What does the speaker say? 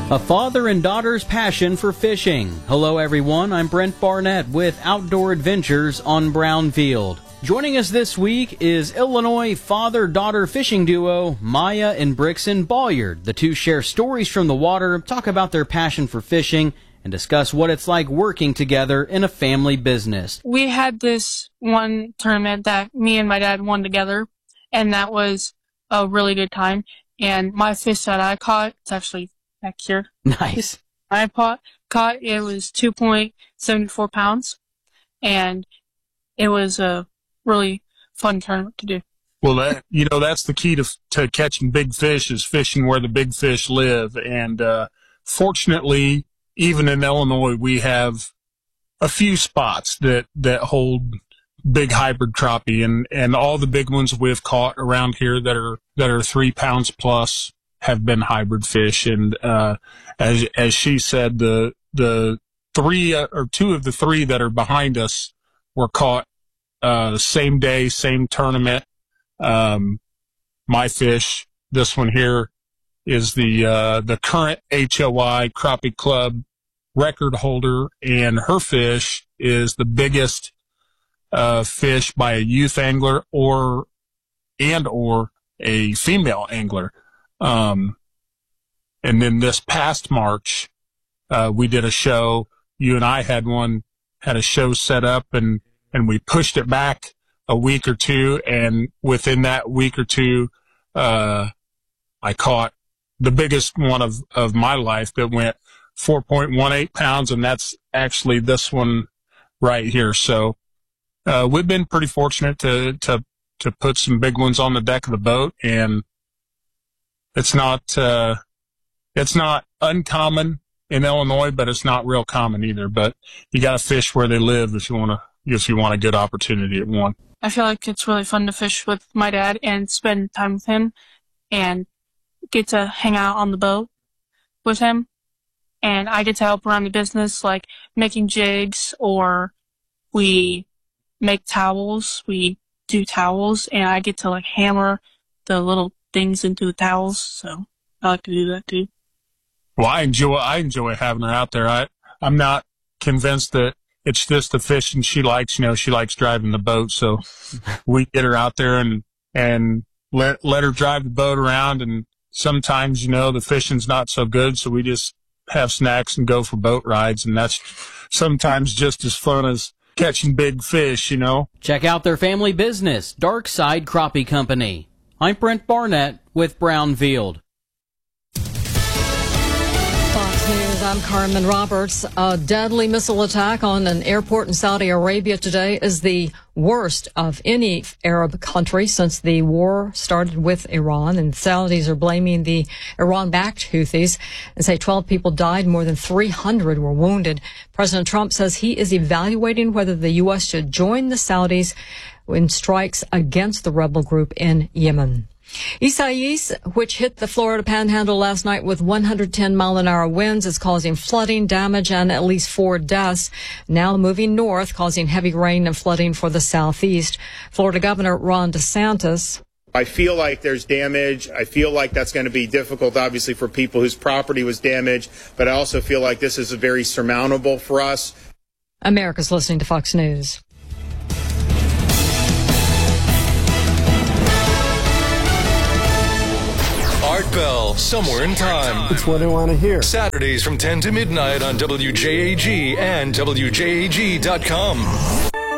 A father and daughter's passion for fishing. Hello everyone, I'm Brent Barnett with Outdoor Adventures on Brownfield. Joining us this week is Illinois father-daughter fishing duo Maya and Brixen Bolyard. The two share stories from the water, talk about their passion for fishing, and discuss what it's like working together in a family business. We had this one tournament that me and my dad won together, and that was a really good time. And my fish that I caught, it's actually back here. Nice. I caught it was 2.74 pounds, and it was a really fun tournament to do. Well, that's the key to catching big fish is fishing where the big fish live. And fortunately, even in Illinois, we have a few spots that hold big hybrid crappie, and all the big ones we've caught around here that are 3 pounds plus have been hybrid fish. And as she said, the three or two of the three that are behind us were caught same day, same tournament. My fish, this one here, is the current HOI Crappie Club record holder, and her fish is the biggest fish by a youth angler or a female angler. And then this past March, we did a show. You and I had a show set up, and we pushed it back a week or two. And within that week or two, I caught the biggest one of my life that went 4.18 pounds. And that's actually this one right here. So, we've been pretty fortunate to put some big ones on the deck of the boat, and it's not uncommon in Illinois, but it's not real common either. But you got to fish where they live if you want a good opportunity at one. I feel like it's really fun to fish with my dad and spend time with him and get to hang out on the boat with him. And I get to help around the business, like making jigs, or we make towels. We do towels, and I get to like hammer the little things into the towels. So I like to do that too. Well, I enjoy having her out there. I'm not convinced that it's just the fishing she likes. She likes driving the boat. So we get her out there and let her drive the boat around. And sometimes, the fishing's not so good. So we just have snacks and go for boat rides. And that's sometimes just as fun as catching big fish, Check out their family business, Dark Side Crappie Company. I'm Brent Barnett with Brownfield. Fox News, I'm Carmen Roberts. A deadly missile attack on an airport in Saudi Arabia today is the worst of any Arab country since the war started with Iran, and Saudis are blaming the Iran-backed Houthis and say 12 people died, more than 300 were wounded. President Trump says he is evaluating whether the U.S. should join the Saudis in strikes against the rebel group in Yemen. Isaias, which hit the Florida Panhandle last night with 110-mile-an-hour winds, is causing flooding, damage, and at least 4 deaths. Now moving north, causing heavy rain and flooding for the southeast. Florida Governor Ron DeSantis. I feel like there's damage. I feel like that's going to be difficult, obviously, for people whose property was damaged. But I also feel like this is very surmountable for us. America's listening to Fox News. Art Bell, Somewhere in Time. It's what I want to hear. Saturdays from 10 to midnight on WJAG and WJAG.com.